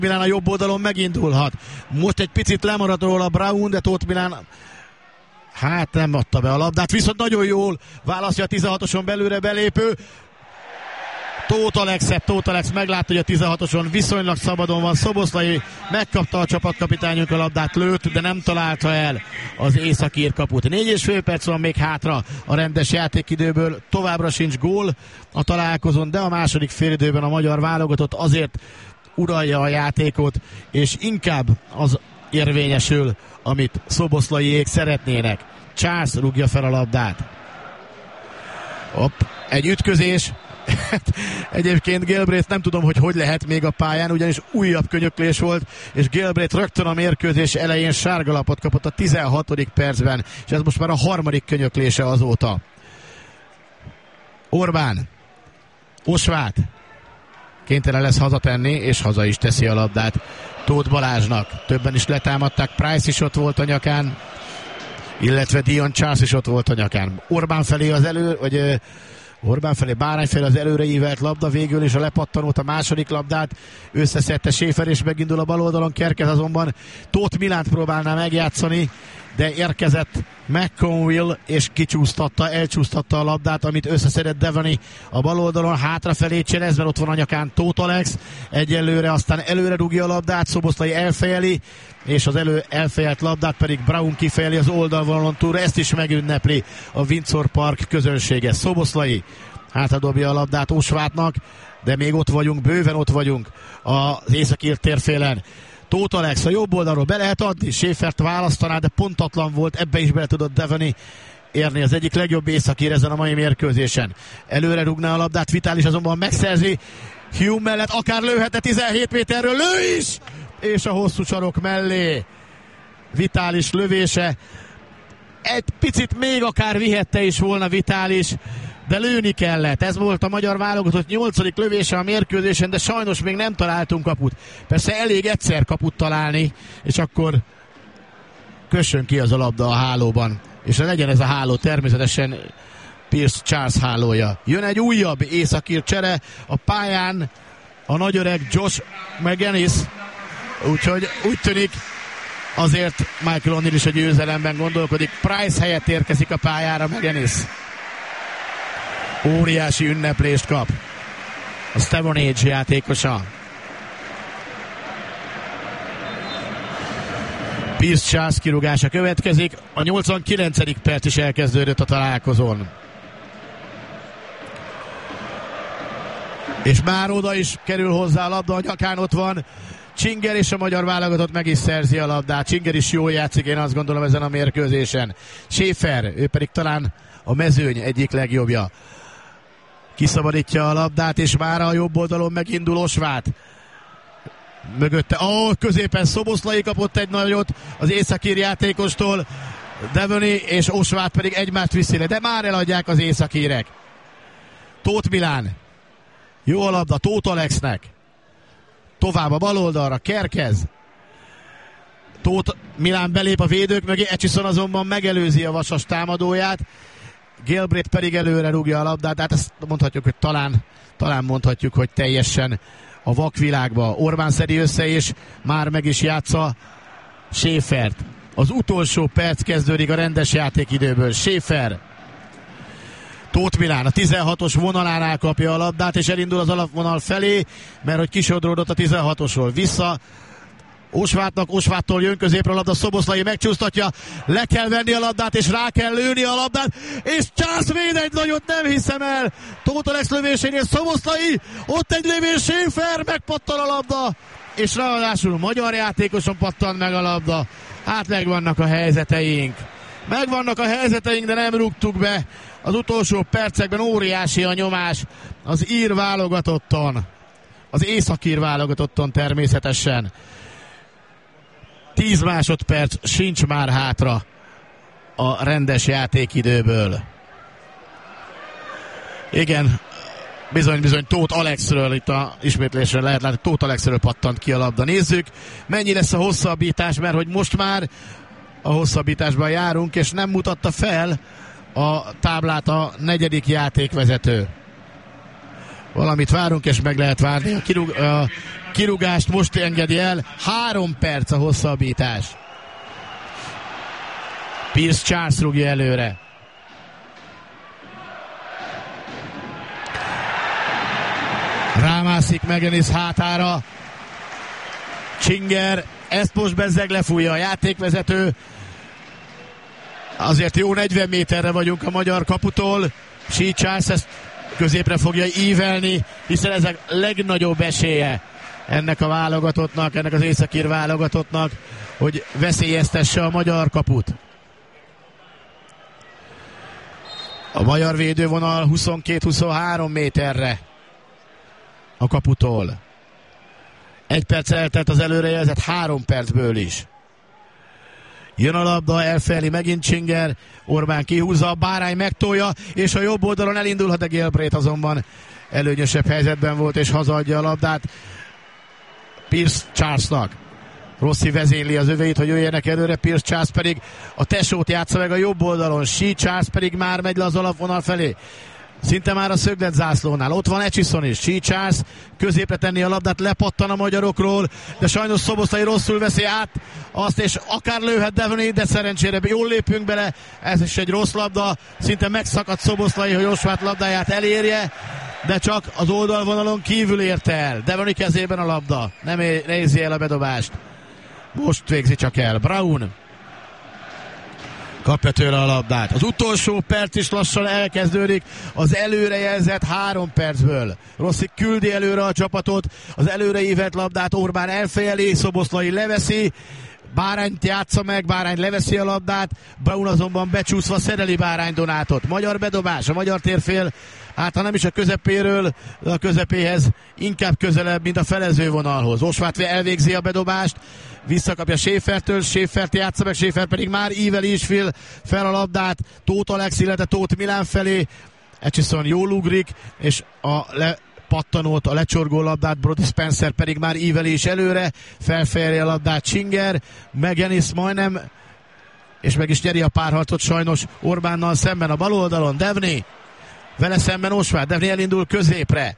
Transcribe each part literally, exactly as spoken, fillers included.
Milán a jobb oldalon megindulhat. Most egy picit lemaradt róla Brown, de Tóth Milán hát nem adta be a labdát, viszont nagyon jól választja a tizenhatoson belőle belépő Tóth Alexet. Tóth Alex meglátta, hogy a tizenhatoson viszonylag szabadon van Szoboszlai, megkapta a csapatkapitányunk a labdát, lőtt, de nem találta el az északír kaput. Négy és fél perc van még hátra a rendes játékidőből, továbbra sincs gól a találkozón, de a második félidőben a magyar válogatott azért uralja a játékot, és inkább az érvényesül, amit Szoboszlaiék szeretnének. Charles rúgja fel a labdát. Hopp, egy ütközés. Egyébként Galbraith nem tudom, hogy hogy lehet még a pályán, ugyanis újabb könyöklés volt, és Galbraith rögtön a mérkőzés elején sárgalapot kapott a tizenhatodik percben, és ez most már a harmadik könyöklése azóta. Orbán, Osvát kénytelen lesz hazatenni, és haza is teszi a labdát Tóth Balázsnak. Többen is letámadták, Price is ott volt a nyakán, illetve Dion Charles is ott volt a nyakán. Orbán felé az elő, vagy Orbán felé, Bárány felé az előre ívelt labda, végül is a lepattanót, a második labdát összeszedte Schäfer, és megindul a bal oldalon. Kerkez azonban Tóth Milánt próbálná megjátszani, de érkezett McConville, és kicsúsztatta, elcsúsztatta a labdát, amit összeszedett Devaney a bal oldalon, hátrafelé cselezve, ott van a nyakán Tóth Alex, egyelőre, aztán előre dugja a labdát, Szoboszlai elfejeli, és az elő elfejelt labdát pedig Brown kifejeli az oldalvonalon túlra, ezt is megünnepli a Windsor Park közönsége. Szoboszlai hátradobja a labdát Osvátnak, de még ott vagyunk, bőven ott vagyunk az északír térfélen. Tóth Alex a jobb oldalról be lehet adni, Schäfert választaná, de pontatlan volt, ebbe is bele tudott Devaney érni, az egyik legjobb északír ezen a mai mérkőzésen. Előre rúgná a labdát, Vitális azonban megszerzi, Hume mellett akár lőhetne tizenhét méterről, lő is! És a hosszú sarok mellé Vitális lövése. Egy picit még akár vihette is volna Vitális, de lőni kellett. Ez volt a magyar válogatott nyolcadik lövése a mérkőzésen, de sajnos még nem találtunk kaput. Persze elég egyszer kaput találni, és akkor kössön ki az a labda a hálóban. És legyen ez a háló természetesen Pierce Charles hálója. Jön egy újabb északír csere a pályán, a nagyöreg Josh McGuinness, úgyhogy úgy tűnik azért Michael O'Neill is a győzelemben gondolkodik. Price helyett érkezik a pályára McGuinness. Óriási ünneplést kap a Stevenage játékosa. Pierce Charles kirúgása következik. A nyolcvankilencedik perc is elkezdődött a találkozón. És már oda is kerül hozzá a labda, a nyakán ott van Csinger, és a magyar válogatott meg is szerzi a labdát. Csinger is jól játszik, én azt gondolom, ezen a mérkőzésen. Schäfer, ő pedig talán a mezőny egyik legjobbja. Kiszabadítja a labdát, és már a jobb oldalon megindul Osvát. Mögötte, ó, oh, középen Szoboszlai kapott egy nagyot az északír játékostól, Devaney és Osvát pedig egymást viszi le, de már eladják az északírek. Tóth Milán, jó a labda Tóth Alexnek, tovább a bal oldalra, Kerkez. Tóth Milán belép a védők mögé, Etchison azonban megelőzi a Vasas támadóját, Galbraith pedig előre rúgja a labdát, tehát ezt mondhatjuk, hogy talán, talán mondhatjuk, hogy teljesen a vakvilágba. Orbán szedi össze, és már meg is játsza Schäfert. Az utolsó perc kezdődik a rendes játékidőből. Schäfer. Tóth Milán a tizenhatos vonalánál kapja a labdát, és elindul az alapvonal felé, mert hogy kisodródott a tizenhatosról. Vissza Osvátnak, Osváttól jön középre a labda, Szoboszlai megcsúsztatja, le kell venni a labdát, és rá kell lőni a labdát, és Charles véd egy nagyot, nem hiszem el. Tóth Alex lövésénél Szoboszlai, ott egy lövés, Schäfer, megpattan a labda, és ráadásul magyar játékoson pattan meg a labda. Hát megvannak a helyzeteink. Megvannak a helyzeteink, de nem rúgtuk be. Az utolsó percekben óriási a nyomás az ír válogatotton. Az északír válogatotton természetesen. tíz másodperc sincs már hátra a rendes játékidőből. Igen, bizony-bizony Tóth Alexről, itt a ismétlésre lehet látni, Tóth Alexről pattant ki a labda. Nézzük, mennyi lesz a hosszabbítás, mert hogy most már a hosszabbításban járunk, és nem mutatta fel a táblát a negyedik játékvezető. valamit várunk, és meg lehet várni. A, kirug, a kirúgást most engedi el. Három perc a hosszabbítás. Pierce Charles rúgja előre. Rámászik McGuinness hátára. Csinger, ezt most bezzeg lefújja a játékvezető. Azért jó negyven méterre vagyunk a magyar kaputól. Shea Charles ezt középre fogja ívelni, hiszen ez a legnagyobb esélye ennek a válogatottnak, ennek az északír válogatottnak, hogy veszélyeztesse a magyar kaput. A magyar védővonal huszonkét-huszonhárom méterre a kaputól. Egy perc eltelt az előrejelzett három percből is. Jön a labda, elfelé megint Csinger, Orbán kihúzza, a Bárány megtolja, és a jobb oldalon elindulhat, de Gilbreth azonban előnyösebb helyzetben volt, és hazaadja a labdát Pierce Charlesnak. Rossi vezényli az öveit, hogy jöjjenek előre, Pierce Charles pedig a tesót játsza meg a jobb oldalon, Shea Charles pedig már megy le az alapvonal felé. Szinte már a szöglet zászlónál. Ott van Etchison is. Shea Charles középre tenni a labdát, lepattan a magyarokról, de sajnos Szoboszlai rosszul veszi át azt, és akár lőhet Devaney, de szerencsére jól lépünk bele. Ez is egy rossz labda. Szinte megszakadt Szoboszlai, hogy Osvát labdáját elérje, de csak az oldalvonalon kívül érte el. Devaney kezében a labda. Nem nézi el a bedobást. Most végzi csak el. Brown kapja tőle a labdát. Az utolsó perc is lassan elkezdődik az előrejelzett három percből. Rossi küldi előre a csapatot, az előreívett labdát Orbán elfejeli, Szoboszlai leveszi, Bárányt játsza meg, Bárány leveszi a labdát, Brown azonban becsúszva szereli Bárány Donátot. Magyar bedobás, a magyar térfél, hát ha nem is a közepéről, a közepéhez inkább közelebb, mint a felezővonalhoz. Osvát elvégzi a bedobást, visszakapja Schäfertől, Schäfert játsza meg, Schäfer pedig már íveli is fél fel a labdát, Tóth Alex, illetve Tóth Milán felé. Etchison jól ugrik, és a lepattanót, a lecsorgó labdát Brody Spencer pedig már íveli is előre, felfejeli a labdát Csinger, McGuinness majdnem, és meg is nyeri a párharcot sajnos Orbánnal szemben a bal oldalon. Devaney, vele szemben Osvát, Devaney elindul középre.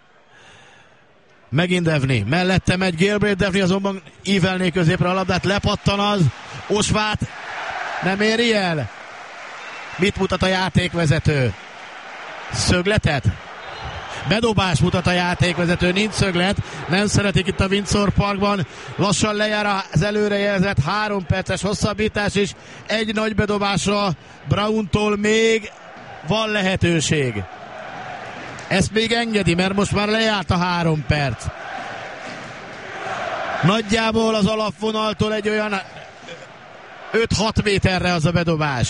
Megint Devaney, mellette megy Gilbreth, Devaney azonban ívelné középre a labdát, lepattan az, Osvát nem éri el. Mit mutat a játékvezető? Szögletet? Bedobás mutat a játékvezető, nincs szöglet, nem szeretik itt a Windsor Parkban, lassan lejár az előrejelzett három perces hosszabbítás is, egy nagy bedobásra Browntól még van lehetőség. Ezt még engedi, mert most már lejárt a három perc. Nagyjából az alapvonaltól egy olyan öt-hat méterre az a bedobás.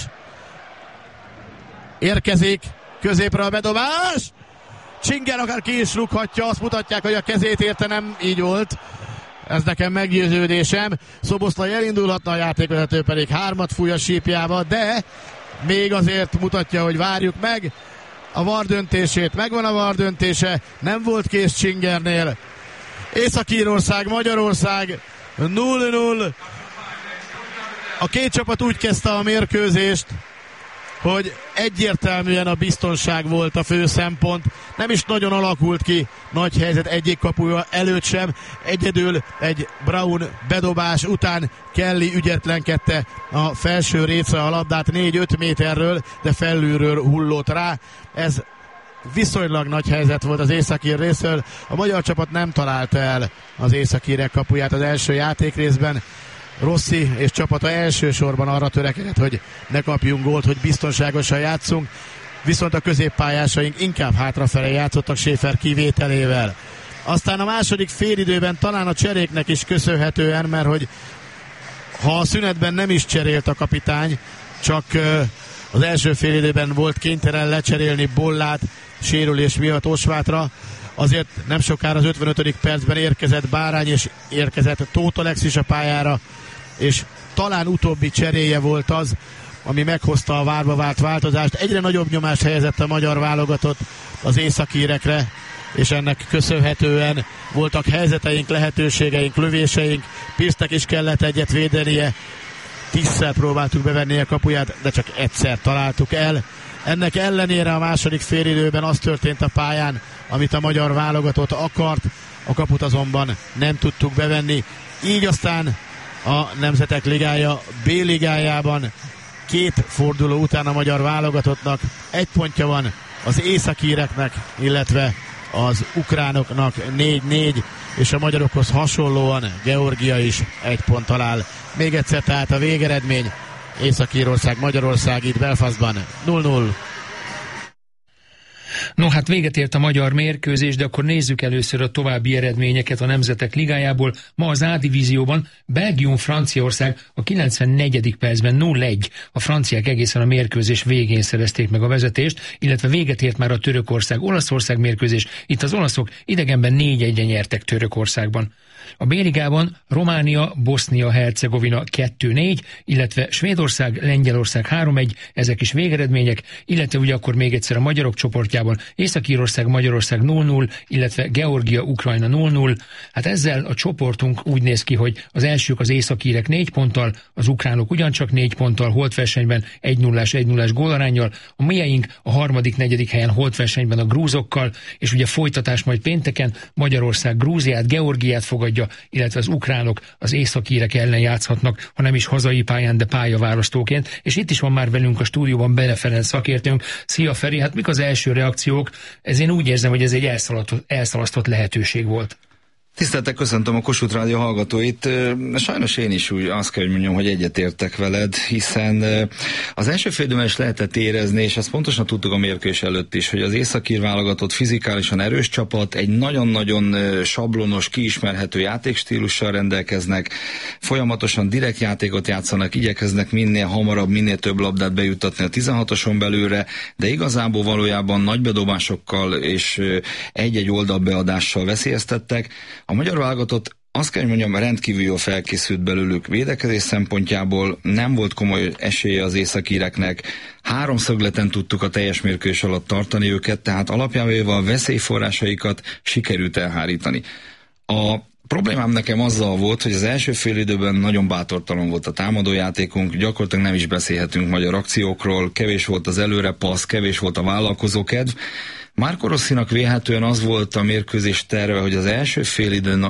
Érkezik középre a bedobás. Csinger akár ki is rúghatja, azt mutatják, hogy a kezét érte, nem így volt. Ez nekem meggyőződésem. Szoboszlai elindulhatna, a játékvezető pedig hármat fúj a sípjába, de még azért mutatja, hogy várjuk meg a VAR döntését. Megvan a VAR döntése, nem volt kész Csingernél. Észak-Írország, Magyarország nulla nulla. A két csapat úgy kezdte a mérkőzést, hogy egyértelműen a biztonság volt a fő szempont. Nem is nagyon alakult ki nagy helyzet egyik kapuja előtt sem. Egyedül egy Brown bedobás után Kelly ügyetlenkedte a felső része a labdát négy-öt méterről, de felülről hullott rá. Ez viszonylag nagy helyzet volt az északír részről. A magyar csapat nem találta el az északírek kapuját az első játékrészben. Rossi és csapata elsősorban arra törekedett, hogy ne kapjunk gólt, hogy biztonságosan játszunk, viszont a középpályásaink inkább hátrafelé játszottak Schäfer kivételével. Aztán a második félidőben talán a cseréknek is köszönhetően, mert hogy ha a szünetben nem is cserélt a kapitány, csak az első félidőben volt kénytelen lecserélni Bollát sérülés miatt Osvátra, azért nem sokára az ötvenötödik percben érkezett Bárány, és érkezett Tóth Alex is a pályára, és talán utóbbi cseréje volt az, ami meghozta a várva várt változást. Egyre nagyobb nyomást helyezett a magyar válogatott az északírekre, és ennek köszönhetően voltak helyzeteink, lehetőségeink, lövéseink. Pierce-nek is kellett egyet védenie, tízszer próbáltuk bevenni a kapuját, de csak egyszer találtuk el. Ennek ellenére a második félidőben az történt a pályán, amit a magyar válogatott akart, a kaput azonban nem tudtuk bevenni. Így aztán a Nemzetek Ligája B ligájában két forduló után a magyar válogatottnak egy pontja van, az északíreknek, illetve az ukránoknak négy négy, és a magyarokhoz hasonlóan Georgia is egy ponttal áll. Még egyszer tehát a végeredmény: Észak-Írország, Magyarország itt Belfastban null null. No, hát véget ért a magyar mérkőzés, de akkor nézzük először a további eredményeket a Nemzetek Ligájából. Ma az A-divízióban Belgium-Franciaország a kilencvennegyedik percben nulla egy. A franciák egészen a mérkőzés végén szerezték meg a vezetést, illetve véget ért már a Törökország-Olaszország mérkőzés. Itt az olaszok idegenben négy egyre nyertek Törökországban. A B-ligában Románia, Bosznia-Hercegovina kettő négy, illetve Svédország, Lengyelország három egy, ezek is végeredmények, illetve ugye akkor még egyszer a magyarok csoportjában Észak-Írország, Magyarország nulla null, illetve Georgia, Ukrajna nulla null. Hát ezzel a csoportunk úgy néz ki, hogy az elsők az északírek négy ponttal, az ukránok ugyancsak négy ponttal, holtversenyben egy nullás egy nullás gólaránnyal, a mieink a harmadik, negyedik helyen holtversenyben a grúzokkal, és ugye folytatás majd pénteken Magyarország Grúziát, Georgiát fogadja, illetve az ukránok az északírek ellen játszhatnak, ha nem is hazai pályán, de pályaválasztóként. És itt is van már velünk a stúdióban Bele Ferenc szakértőnk. Szia Feri, hát mik az első reakciók? Ez én úgy érzem, hogy ez egy elszalasztott, elszalasztott lehetőség volt. Tiszteltek, köszöntöm a Kossuth Rádió hallgatóit. Sajnos én is úgy azt kell, hogy mondjam, hogy egyetértek veled, hiszen az első fél időben is lehetett érezni, és ezt pontosan tudtuk a mérkőzés előtt is, hogy az északír válogatott fizikálisan erős csapat, egy nagyon-nagyon sablonos, kiismerhető játékstílussal rendelkeznek, folyamatosan direkt játékot játszanak, igyekeznek minél hamarabb, minél több labdát bejuttatni a tizenhatoson belőle, de igazából valójában nagy bedobásokkal és egy-egy oldalbeadással veszélyeztettek. A magyar válogatott, azt kell, hogy mondjam, rendkívül jól felkészült belőlük védekezés szempontjából, nem volt komoly esélye az északíreknek, három szögleten tudtuk a teljes mérkőzés alatt tartani őket, tehát alapjában a veszélyforrásaikat sikerült elhárítani. A problémám nekem azzal volt, hogy az első fél időben nagyon bátortalan volt a támadójátékunk, gyakorlatilag nem is beszélhetünk magyar akciókról, kevés volt az előre passz, kevés volt a vállalkozókedv. Marco Rossinak vélhetően az volt a mérkőzés terve, hogy az első fél időn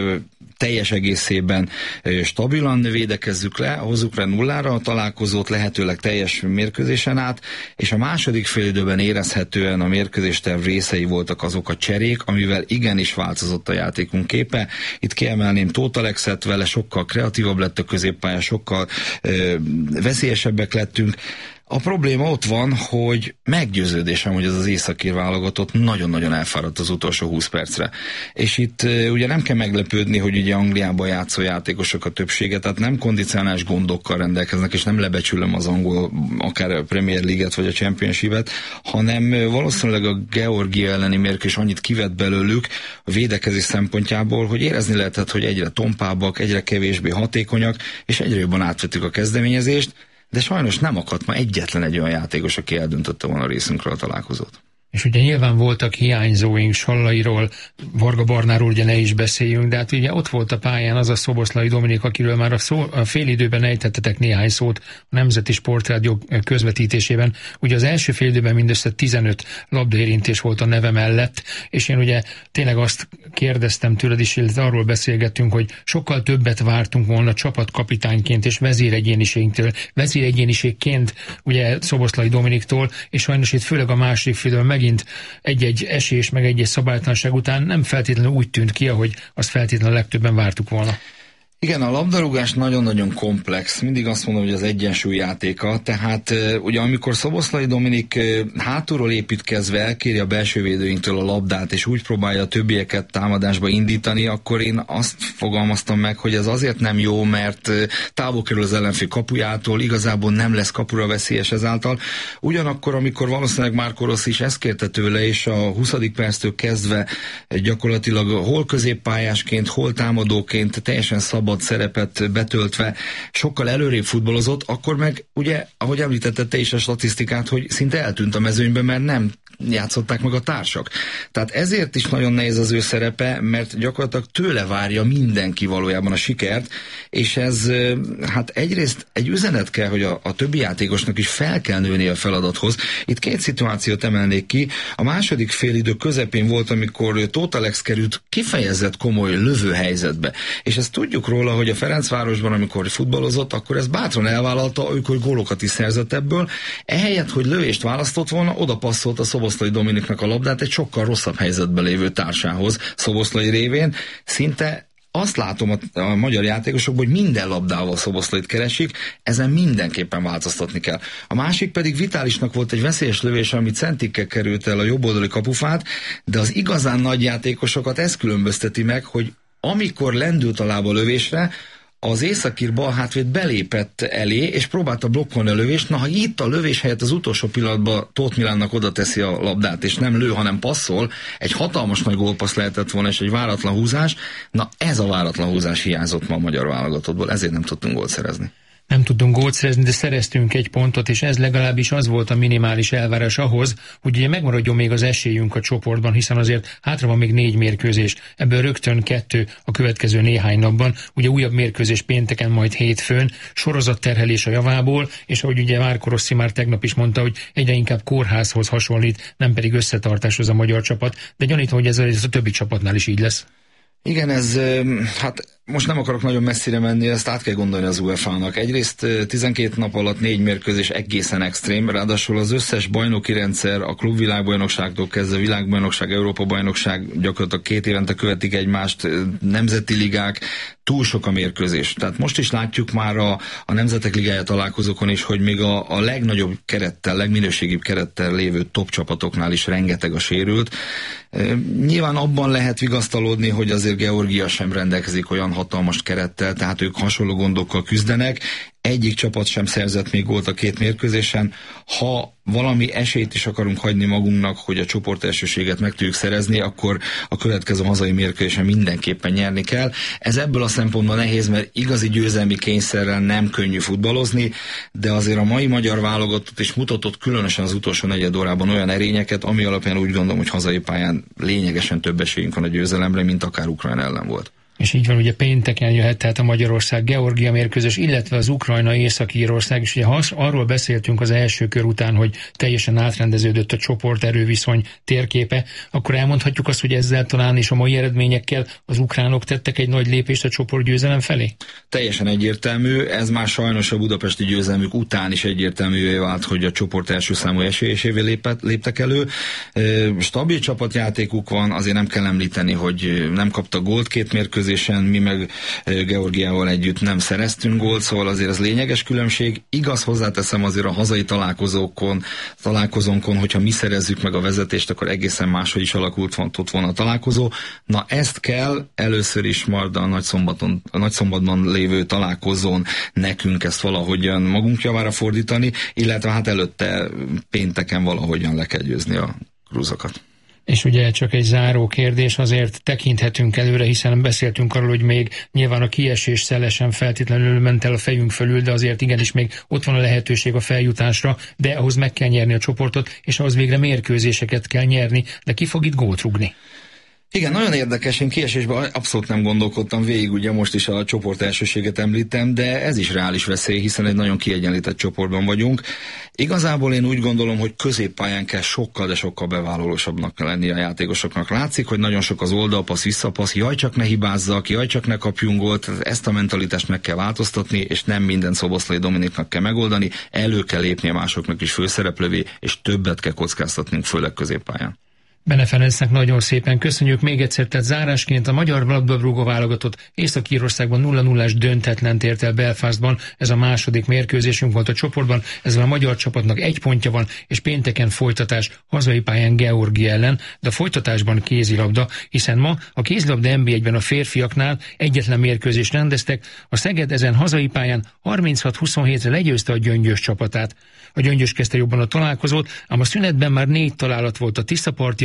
teljes egészében stabilan védekezzük le, hozzuk le nullára a találkozót, lehetőleg teljes mérkőzésen át, és a második fél időben érezhetően a mérkőzés terv részei voltak azok a cserék, amivel igenis változott a játékunk képe. Itt kiemelném Tóth Alexet, vele sokkal kreatívabb lett a középpálya, sokkal ö, veszélyesebbek lettünk. A probléma ott van, hogy meggyőződésem, hogy ez az északír válogatott nagyon-nagyon elfáradt az utolsó húsz percre. És itt uh, ugye nem kell meglepődni, hogy ugye Angliában játszó játékosok a többsége, tehát nem kondicionális gondokkal rendelkeznek, és nem lebecsülöm az angol, akár a Premier League-et vagy a Championship-et, hanem uh, valószínűleg a Georgia elleni mérkőzés annyit kivett belőlük a védekezés szempontjából, hogy érezni lehetett, hogy egyre tompábbak, egyre kevésbé hatékonyak, és egyre jobban átvettük a kezdeményezést, de sajnos nem akadt ma egyetlen egy olyan játékos, aki eldöntötte volna a részünkről a találkozót. És ugye nyilván voltak hiányzóink, Sallairól, Varga Barnáról ugye ne is beszéljünk, de hát ugye ott volt a pályán az a Szoboszlai Dominik, akiről már a, szó, a fél időben ejtettetek néhány szót a Nemzeti Sportrádió közvetítésében. Ugye az első fél időben mindössze tizenöt labdaérintés volt a neve mellett, és én ugye tényleg azt kérdeztem tőled is, illetve arról beszélgettünk, hogy sokkal többet vártunk volna csapatkapitányként és vezéregyéniségtől, vezéregyéniségként ugye Szoboszlai Dominiktól, és sajnos itt főleg a második fél időben megint egy-egy esés, meg egy-egy szabálytalanság után nem feltétlenül úgy tűnt ki, ahogy azt feltétlenül legtöbben vártuk volna. Igen, a labdarúgás nagyon-nagyon komplex. Mindig azt mondom, hogy az egyensúly játéka. Tehát ugye amikor Szoboszlai Dominik hátulról építkezve elkéri a belső védőinktől a labdát, és úgy próbálja a többieket támadásba indítani, akkor én azt fogalmaztam meg, hogy ez azért nem jó, mert távol kerül az ellenfél kapujától, igazából nem lesz kapura veszélyes ezáltal. Ugyanakkor, amikor valószínűleg Marco Rossi is ezt kérte tőle, és a huszadik perctől kezdve gyakorlatilag hol középpályásként, hol támadóként teljesen szabad szabad szerepet betöltve sokkal előrébb futballozott, akkor meg ugye, ahogy említette te is a statisztikát, hogy szinte eltűnt a mezőnyben, mert nem játszották meg a társak. Tehát ezért is nagyon nehéz az ő szerepe, mert gyakorlatilag tőle várja mindenki valójában a sikert, és ez hát egyrészt egy üzenet kell, hogy a, a többi játékosnak is fel kell nőni a feladathoz. Itt két szituációt emelnék ki. A második félidő közepén volt, amikor Tóth Alex került kifejezett komoly lövőhelyzetbe. És ezt tudjuk róla, hogy a Ferencvárosban, amikor futballozott, akkor ez bátran elvállalta, amikor gólokat is szerzett ebből. Ehelyett, hogy lövést választott volna, oda passzolt a Szoboszlai Dominiknak a labdát egy sokkal rosszabb helyzetben lévő társához, Szoboszlai révén. Szinte azt látom a, a magyar játékosokban, hogy minden labdával Szoboszlait keresik, ezen mindenképpen változtatni kell. A másik pedig Vitálisnak volt egy veszélyes lövés, amit centikkel került el a jobboldali kapufát, de az igazán nagy játékosokat ez különbözteti meg, hogy amikor lendült a lába lövésre, az északír bal hátvéd belépett elé, és próbálta blokkolni a lövést. Na, ha itt a lövés helyett az utolsó pillanatban Tóth Milánnak oda teszi a labdát, és nem lő, hanem passzol, egy hatalmas nagy gólpassz lehetett volna, és egy váratlan húzás. Na, ez a váratlan húzás hiányzott ma a magyar válogatottból, ezért nem tudtunk gólt szerezni. Nem tudtunk gólt szerezni, de szereztünk egy pontot, és ez legalábbis az volt a minimális elvárás ahhoz, hogy ugye megmaradjon még az esélyünk a csoportban, hiszen azért hátra van még négy mérkőzés, ebből rögtön kettő a következő néhány napban, ugye újabb mérkőzés pénteken, majd hétfőn, sorozatterhelés a javából, és ahogy ugye Márko Rossi már tegnap is mondta, hogy egyre inkább kórházhoz hasonlít, nem pedig összetartáshoz a magyar csapat, de gyanítom, hogy ez a, ez a többi csapatnál is így lesz. Igen, ez, hát most nem akarok nagyon messzire menni, ezt át kell gondolni az u e fának. Egyrészt tizenkét nap alatt négy mérkőzés egészen extrém, ráadásul az összes bajnoki rendszer, a klubvilágbajnokságtól kezdve világbajnokság, Európa-bajnokság gyakorlatilag két évente követik egymást, nemzeti ligák, túl sok a mérkőzés. Tehát most is látjuk már a, a nemzetek ligája találkozókon is, hogy még a, a legnagyobb kerettel, legminőségibb kerettel lévő top csapatoknál is rengeteg a sérült. E, nyilván abban lehet vigasztalódni, hogy azért Georgia sem rendelkezik olyan hatalmas kerettel, tehát ők hasonló gondokkal küzdenek. Egyik csapat sem szerzett még gólt a két mérkőzésen. Ha valami esélyt is akarunk hagyni magunknak, hogy a csoportelsőséget meg tudjuk szerezni, akkor a következő hazai mérkőzésen mindenképpen nyerni kell. Ez ebből a szempontból nehéz, mert igazi győzelmi kényszerrel nem könnyű futballozni, de azért a mai magyar válogatott is mutatott különösen az utolsó negyed órában olyan erényeket, ami alapján úgy gondolom, hogy hazai pályán lényegesen több esélyünk van a győzelemre, mint akár Ukrajna ellen volt. És így van, ugye pénteken jöhet tehát a Magyarország-Georgia mérkőzés, illetve az Ukrajna-Észak-Írország, és ugye ha arról beszéltünk az első kör után, hogy teljesen átrendeződött a csoport erőviszony térképe, akkor elmondhatjuk azt, hogy ezzel talán is a mai eredményekkel az ukránok tettek egy nagy lépést a csoportgyőzelem felé? Teljesen egyértelmű, ez már sajnos a budapesti győzelmük után is egyértelművé vált, hogy a csoport első számú esélyesévé léptek elő. Stabil csapatjátékuk van, azért nem kell említeni, hogy nem kaptak gólt két mérkőzésen, mi meg Georgiával együtt nem szereztünk gólt, szóval azért ez lényeges különbség. Igaz, hozzáteszem, azért a hazai találkozókon, találkozónkon, hogyha mi szerezzük meg a vezetést, akkor egészen máshogy is alakult van, ott volna a találkozó. Na ezt kell először is majd a Nagyszombaton, a Nagyszombatban lévő találkozón nekünk ezt valahogyan magunk javára fordítani, illetve hát előtte pénteken valahogyan le kell győzni a grúzokat. És ugye csak egy záró kérdés, azért tekinthetünk előre, hiszen beszéltünk arról, hogy még nyilván a kiesés szelesen feltétlenül ment el a fejünk fölül, de azért igenis még ott van a lehetőség a feljutásra, de ahhoz meg kell nyerni a csoportot, és ahhoz végre mérkőzéseket kell nyerni, de ki fog itt gólt rúgni? Igen, nagyon érdekes, én kiesésben abszolút nem gondolkodtam végig, ugye most is a csoport elsőséget említem, de ez is reális veszély, hiszen egy nagyon kiegyenlített csoportban vagyunk. Igazából én úgy gondolom, hogy középpályán kell sokkal, de sokkal bevállalósabbnak lenni a játékosoknak. Látszik, hogy nagyon sok az oldalpassz, visszapassz, jaj csak ne hibázzak, jaj csak ne kapjunk gólt, ezt a mentalitást meg kell változtatni, és nem minden Szoboszlai Dominiknak kell megoldani, elő kell lépni a másoknak is főszereplővé, és többet kell kockáztatnunk, főleg középpályán. Bene Ferencnek nagyon szépen köszönjük még egyszer, tehát zárásként a magyar labdarúgó válogatott Észak-Írországban nulla nullás döntetlen ért el Belfastban, ez a második mérkőzésünk volt a csoportban, ezzel a magyar csapatnak egy pontja van, és pénteken folytatás hazai pályán Georgia ellen, de a folytatásban kézilabda, hiszen ma a kézilabda en bé egyben a férfiaknál egyetlen mérkőzést rendeztek, a Szeged ezen hazai pályán harminchat huszonhétre legyőzte a Gyöngyös csapatát. A Gyöngyös kezdte jobban a találkozót, ám a szünetben már négy találat volt a Tiszapartiak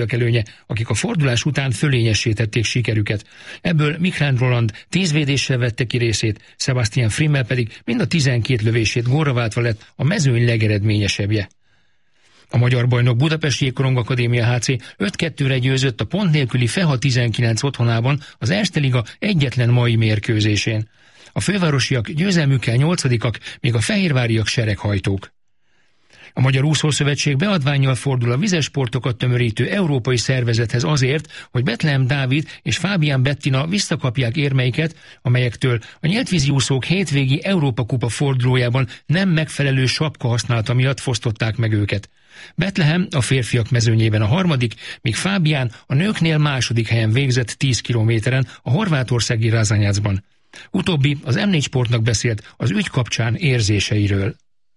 voltak előnye, akik a fordulás után fölényessé tették sikerüket. Ebből Miklán Roland tíz védéssel vette ki részét, Sebastian Frimmel pedig mind a tizenkét lövését gólra váltva lett a mezőny legeredményesebbje. A magyar bajnok Budapesti Jégkorong Akadémia há cé öt kettőre győzött a pont nélküli FEHA tizenkilenc otthonában az Erste Liga egyetlen mai mérkőzésén. A fővárosiak győzelmükkel nyolcadikak, míg a fehérváriak sereghajtók. A Magyar Úszószövetség beadvánnyal fordul a vizesportokat tömörítő európai szervezethez azért, hogy Betlehem Dávid és Fábián Bettina visszakapják érmeiket, amelyektől a nyíltvízi úszók hétvégi Európa-kupa fordulójában nem megfelelő sapka használata miatt fosztották meg őket. Betlehem a férfiak mezőnyében a harmadik, míg Fábián a nőknél második helyen végzett tíz kilométeren a horvátországi Razanyacban. Utóbbi az em négy Sportnak beszélt az ügy kapcsán érzéseiről.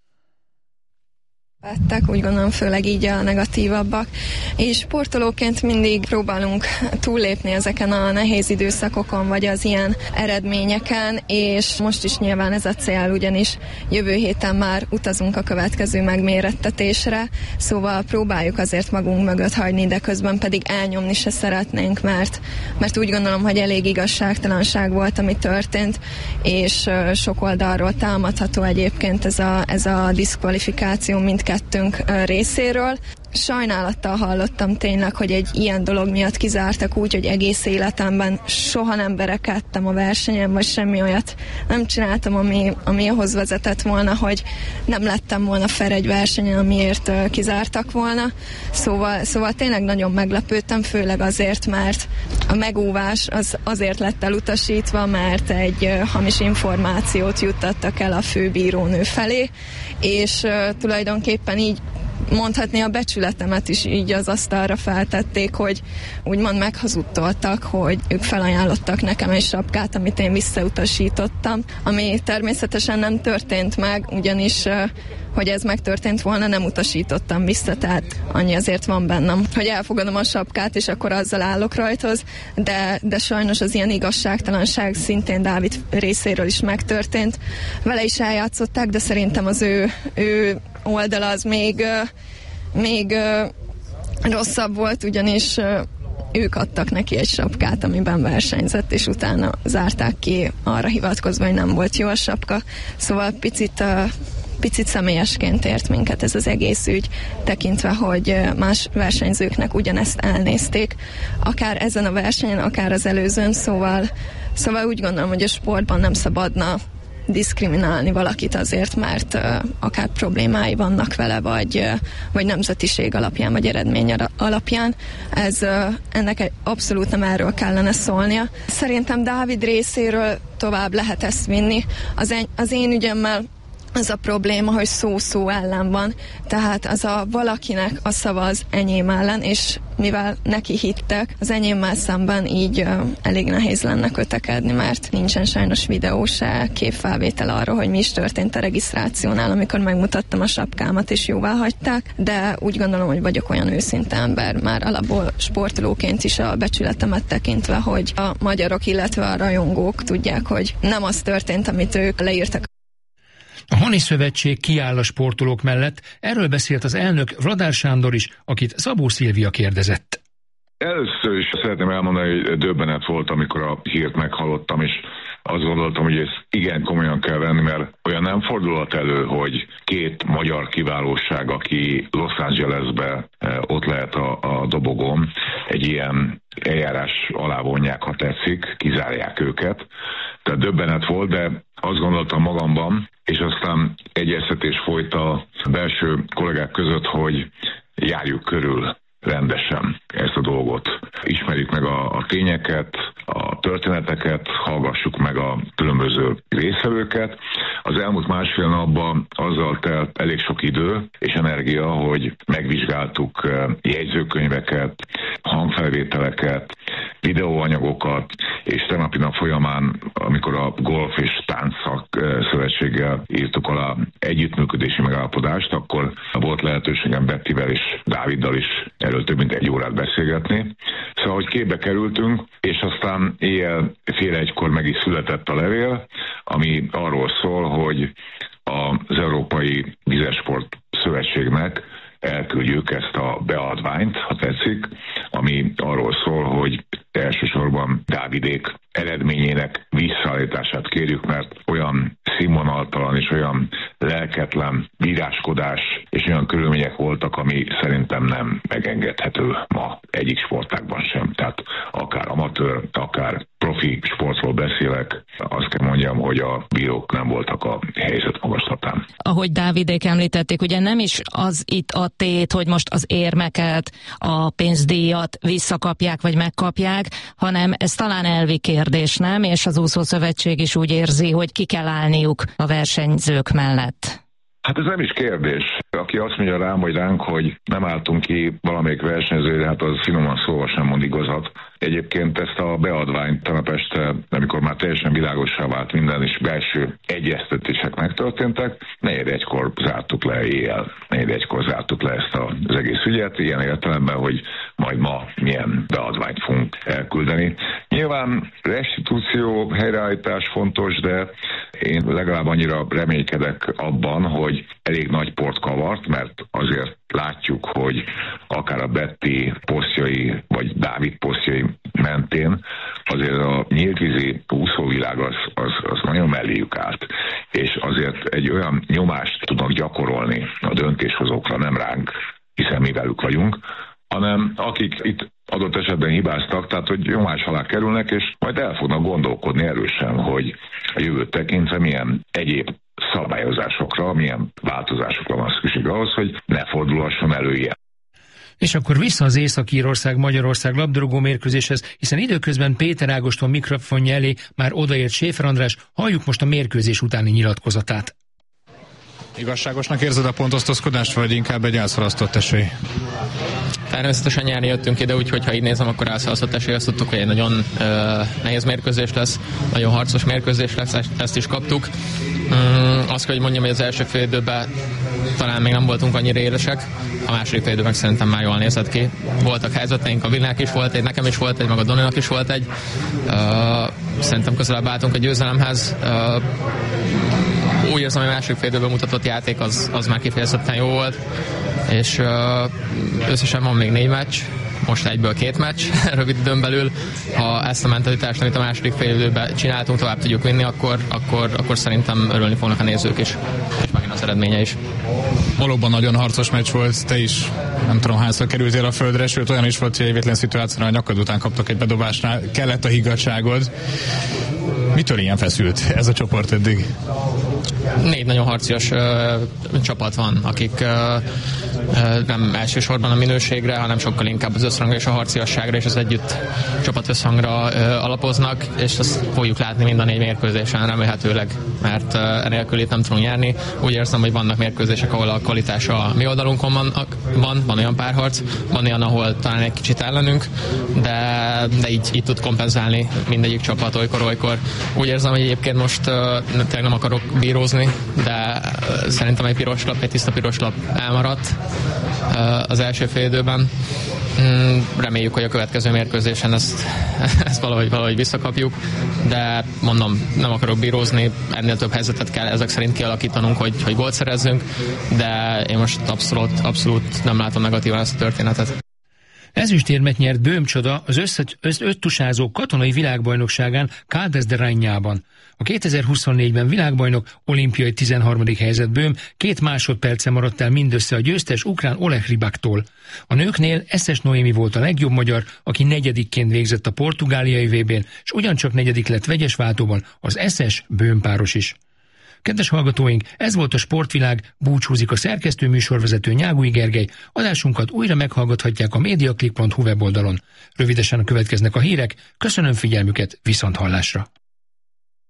Vettek, úgy gondolom főleg így a negatívabbak, és sportolóként mindig próbálunk túllépni ezeken a nehéz időszakokon, vagy az ilyen eredményeken, és most is nyilván ez a cél, ugyanis jövő héten már utazunk a következő megmérettetésre, szóval próbáljuk azért magunk mögött hagyni, de közben pedig elnyomni se szeretnénk, mert, mert úgy gondolom, hogy elég igazságtalanság volt, ami történt, és sok oldalról támadható egyébként ez a, ez a diszkvalifikáció mindkettő kettőnk részéről. Sajnálattal hallottam tényleg, hogy egy ilyen dolog miatt kizártak úgy, hogy egész életemben soha nem berekedtem a versenyen, vagy semmi olyat nem csináltam, ami, ami ahhoz vezetett volna, hogy nem lettem volna fel egy versenyen, amiért kizártak volna. Szóval, szóval tényleg nagyon meglepődtem, főleg azért, mert a megóvás az azért lett elutasítva, mert egy hamis információt juttattak el a főbírónő felé, és uh, tulajdonképpen így mondhatni a becsületemet is így az asztalra feltették, hogy úgymond meghazudtoltak, hogy ők felajánlottak nekem egy sapkát, amit én visszautasítottam, ami természetesen nem történt meg, ugyanis hogy ez megtörtént volna, nem utasítottam vissza, tehát annyi azért van bennem, hogy elfogadom a sapkát, és akkor azzal állok rajthoz, de, de sajnos az ilyen igazságtalanság szintén Dávid részéről is megtörtént. Vele is eljátszották, de szerintem az ő, ő oldala az még, még rosszabb volt, ugyanis ők adtak neki egy sapkát, amiben versenyzett, és utána zárták ki arra hivatkozva, hogy nem volt jó a sapka. Szóval picit Picit személyesként ért minket ez az egész ügy, tekintve, hogy más versenyzőknek ugyanezt elnézték, akár ezen a versenyen, akár az előzőn, szóval, szóval úgy gondolom, hogy a sportban nem szabadna diszkriminálni valakit azért, mert uh, akár problémái vannak vele, vagy, uh, vagy nemzetiség alapján, vagy eredmény alapján. Ez, uh, ennek abszolút nem erről kellene szólnia. Szerintem Dávid részéről tovább lehet ezt vinni. Az, en, az én ügyemmel az a probléma, hogy szó-szó ellen van, tehát az a valakinek a szava az enyém ellen, és mivel neki hittek, az enyémmel szemben így uh, elég nehéz lenne kötekedni, mert nincsen sajnos videó se, képfelvétel arról, hogy mi is történt a regisztrációnál, amikor megmutattam a sapkámat, és jóvá hagyták, de úgy gondolom, hogy vagyok olyan őszinte ember, már alapból sportolóként is a becsületemet tekintve, hogy a magyarok, illetve a rajongók tudják, hogy nem az történt, amit ők leírtak. A Hani Szövetség kiáll a sportolók mellett, erről beszélt az elnök Vladár Sándor is, akit Szabó Szilvia kérdezett. Először is szeretném elmondani, hogy döbbenet volt, amikor a hírt meghallottam, és azt gondoltam, hogy ezt igen komolyan kell venni, mert olyan nem fordulhat elő, hogy két magyar kiválóság, aki Los Angelesbe ott lehet a, a dobogón, egy ilyen eljárás alá vonják, ha tetszik, kizárják őket. Tehát döbbenet volt, de azt gondoltam magamban, és aztán egyeztetés folyt a belső kollégák között, hogy járjuk körül rendesen ezt a dolgot. Ismerjük meg a, a tényeket, a történeteket, hallgassuk meg a különböző résztvevőket. Az elmúlt másfél napban azzal telt elég sok idő és energia, hogy megvizsgáltuk jegyzőkönyveket, hangfelvételeket, videóanyagokat, és tegnapi nap folyamán, amikor a Golf és Táncszak Szövetséggel írtuk alá együttműködési megállapodást, akkor volt lehetőségem Bettivel és Dáviddal is erről több mint egy órát beszélgetni. Szóval, hogy képbe kerültünk, és aztán éjjel fél egykor meg is született a levél, ami arról szól, hogy az Európai Vizesport Szövetségnek elküldjük ezt a beadványt, ha tetszik, ami arról szól, hogy elsősorban Dávidék eredményének visszaállítását kérjük, mert olyan színvonaltalan és olyan lelketlen bíráskodás és olyan körülmények voltak, ami szerintem nem megengedhető ma egyik sportágban sem. Tehát akár amatőr, akár profi sportról beszélek, azt kell mondjam, hogy a bírók nem voltak a helyzet magaslatán. Ahogy Dávidék említették, ugye nem is az itt a tét, hogy most az érmeket, a pénzdíjat visszakapják vagy megkapják, hanem ez talán elvi kérdés, nem? És az úszószövetség is úgy érzi, hogy ki kell állniuk a versenyzők mellett. Hát ez nem is kérdés. Aki azt mondja rám, vagy ránk, hogy nem álltunk ki valamelyik versenyzőre, hát az finoman szóval sem mond igazat. Egyébként ezt a beadványt tegnap este, amikor már teljesen világossá vált minden, és belső egyeztetések megtörténtek, negyed egykor zártuk le éjjel. Negyed egykor zártuk le ezt az egész ügyet, ilyen értelemben, hogy majd ma milyen beadványt fogunk elküldeni. Nyilván restitúció, helyreállítás fontos, de én legalább annyira reménykedek abban, hogy elég nagy port kavart, mert azért látjuk, hogy akár a Betty posztjai, vagy Dávid posztjai mentén azért a nyíltvízi úszóvilág az, az, az nagyon melléjük állt. És azért egy olyan nyomást tudnak gyakorolni a döntéshozókra, nem ránk, hiszen mi velük vagyunk, hanem akik itt adott esetben hibáztak, tehát hogy nyomás alá kerülnek, és majd el fognak gondolkodni erősen, hogy a jövőt tekintve milyen egyéb szabályozásokra, milyen változásokra van szükség ahhoz, hogy ne fordulhasson elő ilyen. És akkor vissza az Észak-Írország-Magyarország labdarúgó mérkőzéshez, hiszen időközben Péter Ágoston mikrofonja elé már odaért Séfer András, halljuk most a mérkőzés utáni nyilatkozatát. Igazságosnak érzed a pontosztozkodást, vagy inkább egy elszalasztott esély? Természetesen nyerni jöttünk ide, úgyhogy ha így nézem, akkor elszalasztott esély, azt tudtuk, hogy egy nagyon uh, nehéz mérkőzés lesz, nagyon harcos mérkőzés lesz, ezt is kaptuk. Um, azt kell, hogy mondjam, hogy az első fél időben talán még nem voltunk annyira élesek, a második fél időben szerintem már jól nézett ki. Voltak helyzeteink, a Vilnek is volt egy, nekem is volt egy, meg a Doninak is volt egy. Uh, szerintem közelebb álltunk a győzelemhez. Uh, úgy érzem, hogy a második fél időben mutatott játék az, az már kifejezetten jó volt, és uh, összesen van még négy meccs, most egyből két meccs rövid időn belül. Ha ezt a mentalitást, amit a második fél időben csináltunk, tovább tudjuk vinni, akkor, akkor, akkor szerintem örülni fognak a nézők is, és megint az eredménye is. Valóban nagyon harcos meccs volt, te is nem tudom hányszor kerültél a földre, sőt olyan is volt, hogy egy vétlen szituációra a nyakad után kaptak egy bedobásnál, kellett a higgadtságod. Mitől ilyen feszült ez a csoport eddig? Négy nagyon harcias ö, csapat van, akik ö, ö, nem elsősorban a minőségre, hanem sokkal inkább az összhangra és a harciasságra és az együtt csapat összhangra ö, alapoznak, és azt fogjuk látni mind a négy mérkőzésen remélhetőleg, mert ö, enélkül itt nem tudunk nyerni. Úgy érzem, hogy vannak mérkőzések, ahol a kvalitás a mi oldalunkon van, van, van olyan párharc, van olyan, ahol talán egy kicsit ellenünk, de, de így, így tud kompenzálni mindegyik csapat olykor-olykor. Úgy érzem, hogy egyébként most ö, tényleg nem akarok bírózni, de szerintem egy piros lap, egy tiszta piros lap elmaradt az első fél időben. Reméljük, hogy a következő mérkőzésen ezt, ezt valahogy, valahogy visszakapjuk, de mondom, nem akarok bírózni, ennél több helyzetet kell ezek szerint kialakítanunk, hogy, hogy gólt szerezzünk, de én most abszolút, abszolút nem látom negatívan ezt a történetet. Ezüstérmet nyert Böhm-Csoda az öttusázó katonai világbajnokságán Caldes de Rainában. A kétezer-huszonnégyben világbajnok, olimpiai tizenharmadik helyzet Böhm két másodperce maradt el mindössze a győztes ukrán Oleg Rybaktól. A nőknél Eszes Noémi volt a legjobb magyar, aki negyedikként végzett a portugáliai vé bén, és ugyancsak negyedik lett vegyes váltóban az Eszes-Böhm páros is. Kedves hallgatóink, ez volt a Sportvilág, búcsúzik a szerkesztő műsorvezető Nyágúj Gergely, adásunkat újra meghallgathatják a mediaclick pont hu weboldalon. Rövidesen következnek a hírek, köszönöm figyelmüket, viszonthallásra!